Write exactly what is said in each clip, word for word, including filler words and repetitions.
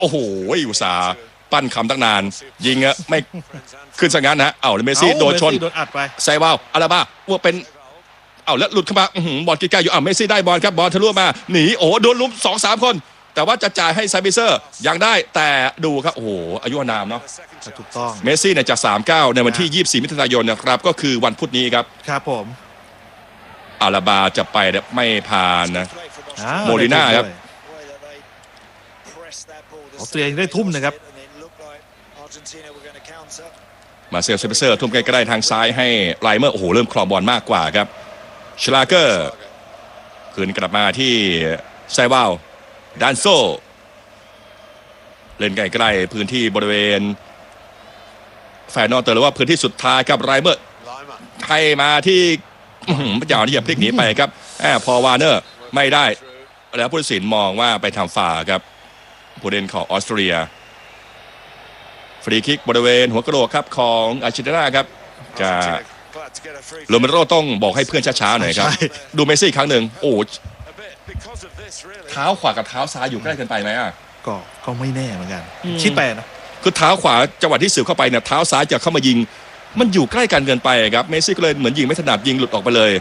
โอ้โหอุตส่าห์ปั้นคำตั้งนานยิงอะไม่ขึ้นสักงั้นนะเอ้าเมสซี่โดนชนโดนอัดไปไซวาลอาราบาว่าเป็นเอ้าแล้วหลุดเข้ามาบอลใกล้ๆอยู่อ้าวเมสซี่ได้บอลครับบอลทะลุมาหนีโอ้โดนลุมสองสามคนแต่ว่าจะจ่ายให้ไซบิเซอร์ยังได้แต่ดูครับโอ้โหอายุนามเนาะถูกต้องเมสซี่เนี่ยจะสามสิบเก้าในวันที่ยี่สิบสี่มิถุนายนนะครับก็คือวันพุธนี้ครับครับผมอาราบาจะไปไม่ผ่านนะโมลิน่าครับออสเตรียได้ทุ่มนะครับมาเซลเซเปเซอร์ทุ่มใกล้ๆทางซ้ายให้ไลเมอร์โอ้โหเริ่มครองบอลมากกว่าครับชลาเกอร์คืนกลับมาที่ไซวาลดานโซเล่นใกล้ๆพื้นที่บริเวณแฟนนอร์เตอร์หรือว่าพื้นที่สุดท้ายครับไลเมอร์ให้มาที่พระเจ้าที่จะพลิกหนีไปครับแอบพอวาร์เนอร์ไม่ได้แล้วผู้ตัดสินมองว่าไปทำฝ่าครับผู้เล่นของออสเตรียฟรีคิกบริเวณหัวกระโหลกครับของอาร์เจนตินาครับจะโรเมโรต้องบอกให้เพื่อนช้าๆหน่อยครับดูเมสซี่ครั้งหนึ่งโอ้เท้าขวากับเท้าซ้ายอยู่ใกล้กันไปไหมอ่ะก็ก็ไม่แน่เหมือนกันคิดไปนะคือเท้าขวาจังหวะที่สืบเข้าไปเนี่ยเท้าซ้ายจะเข้ามายิงมันอยู่ใกล้กันเกินไปครับเมสซี่ก็เลยเหมือนยิงไม่ถนัดยิงหลุดออกไปเลย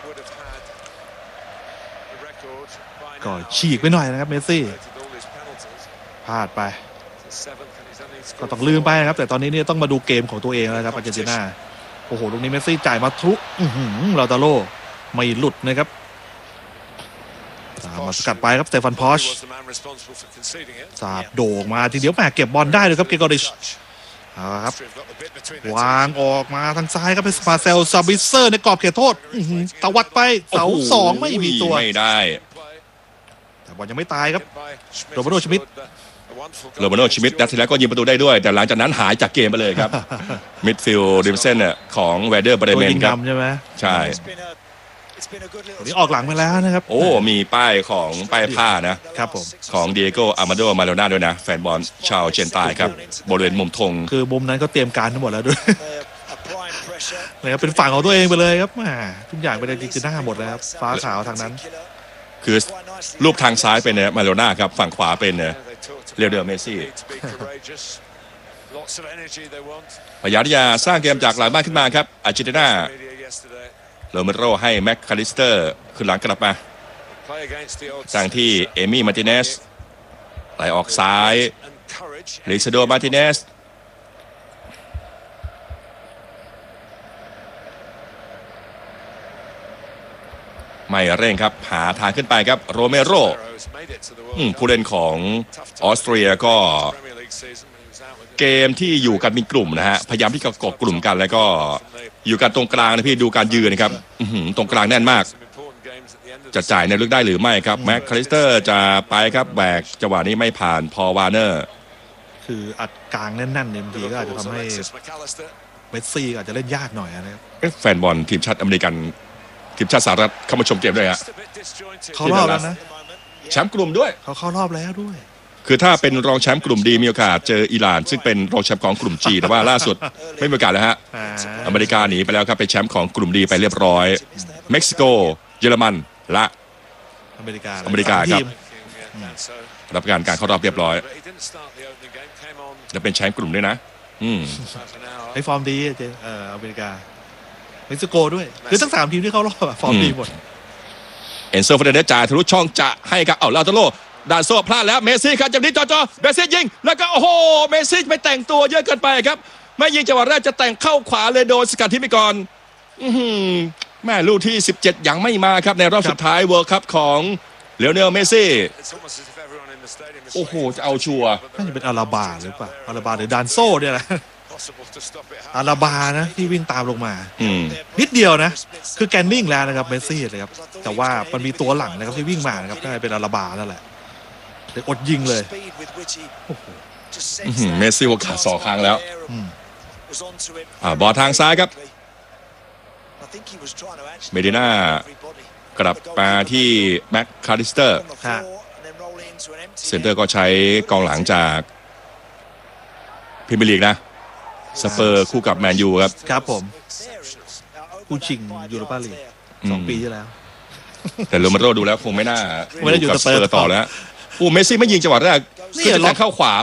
ก็ฉีกไปหน่อยนะครับเมสซี่พลาดไปก็ต้องลืมไปนะครับแต่ตอนนี้เนี่ยต้องมาดูเกมของตัวเองแล้วครับอาร์เจนตินาโอ้โหตรงนี้เมสซี่จ่ายมาทุกลาตาโลไม่หลุดนะครับมาสกัดไปครับสเตฟานพอชสาดโด่งมาทีเดียวแหมเก็บบอลได้เลยครับเกกอริชเอาครับวางออกมาทางซ้ายครับเป็นมาเซลซาบิเซอร์ในกรอบเขตโทษตวัดไปเสาสองไม่มีตัวไม่ได้แต่บอลยังไม่ตายครับโรเบโรชมิดโรเบโรชมิดนัดที่แล้วก็ยิงประตูได้ด้วยแต่หลังจากนั้นหายจากเกมไปเลยครับมิดฟิลด์ดิมเซนเนี่ยของเวเดอร์บรเมนครับใช่ไหมใช่วันนี้ออกหลังไปแล้วนะครับโอ้มีป้ายของป้ายผ้านะครับผมของเดียโกอามาโดมาโลนาด้วยนะแฟนบอลชาวเจนใต้ครับบริเวณมุมธงคือมุมนั้นก็เตรียมการทั้งหมดแล้วด้วยนะครับเป็นฝั่งของตัวเองไปเลยครับทุกอย่างเป็นดิจิทัลหมดแล้วครับฟ้าขาวทางนั้นคือรูปทางซ้ายเป็นมาโลนาครับฝั่งขวาเป็นเรียวเดอร์เมสซี่พยายามที่จะสร้างเกมจากหลังบ้านขึ้นมาครับอาร์เจนตินาโรเมโรให้แม็กคาลิสเตอร์ขึ้นหลังกลับมาสั่งที่เอมี่มาร์ติเนสไหลออกซ้ายลิซาโดมาร์ติเนสไม่เร่งครับหาทางขึ้นไปครับโรเมโรผู้เล่นของออสเตรียก็เกมที่อยู่กันเป็นกลุ่มนะฮะพยายามที่จะกดกลุ่มกันแล้วก็อยู่กันตรงกลางนะพี่ดูการยืนนะครับตรงกลางแน่นมากจะจ่ายในลึกได้หรือไม่ครับแม็กคาลิสเตอร์จะไปครับแบกจังหวะนี้ไม่ผ่านพอวาร์เนอร์คืออัดกลางแน่นๆเนี่ยบางทีก็อาจจะทำให้เมสซี่อาจจะเล่นยากหน่อยนะครับแฟนบอลทีมชาติอเมริกันทีมชาติสหรัฐเข้ามาชมเกมด้วยฮะเขารอบแล้วนะแชมป์กลุ่มด้วยเขาเข้ารอบแล้วด้วยคือถ้าเป็นรองแชมป์กลุ่มดีมีโอกาสเจออิหร่านซึ่งเป็นรองแชมป์ของกลุ่มจีแต่ว่าล่าสุดไม่มีโอกาสแล้วฮะอเมริกาหนีไปแล้วครับเป็นแชมป์ของกลุ่มดีไปเรียบร้อยเม็กซิโกเยอรมันและอเมริกาอเมริกาครับรับการการเข้ารอบเรียบร้อยและเป็นแชมป์กลุ่มด้วยนะอืมให้ฟอร์มดีเจเอออเมริกาเม็กซิโกด้วยคือทั้งสามทีมที่เข้ารอบฟอร์มดีหมดเอ็นโซฟาเดเนสจ่ายทะลุช่องจะให้กับเอาลาโตโลดานโซพลาดแล้วเมสซี่ครับจังนี้จอจอเมสซี่ยิงแล้วก็โอ้โหเมสซี่ไปแต่งตัวเยอะเกินไปครับไม่ยิงจังหวะแรกจะแต่งเข้าขวาเลยโดนสกัดที่ไปก่อนแม่ลูกที่สิบเจ็ดยังไม่มาครับในรอบสุดท้ายเวิลด์คัพของเลโอเนลเมสซี่โอ้โหจะเอาชัวร์น่าจะเป็นอาราบาหรือเปล่าอาราบาหรือดานโซเนี่ยแหละอาราบานะที่วิ่งตามลงมานิดเดียวนะคือแกนนิ่งแล้วนะครับเมสซี่เลยครับแต่ว่ามันมีตัวหลังนะครับที่วิ่งมานะครับน่าจะเป็นอาราบานั่นแหละเลยอดยิงเลยเมสซี่วขาสองครั้งแล้วบอลทางซ้ายครับเมดิน่ากลับมาที่แม็กคาริสเตอร์เซนเตอร์ก็ใช้กองหลังจากพรีเมียร์ลีกนะสเปอร์คู่กับแมนยูครับครับผมคู่ชิงยูโรปาลีกสองปีที่แล้วแต่โรเมโรดูแล้วคงไม่น่าอยู่กับสเปอร์ต่อแล้วอู้เมสซี่ไม่ยิงจังหวะแรกคือจะเข้าขวา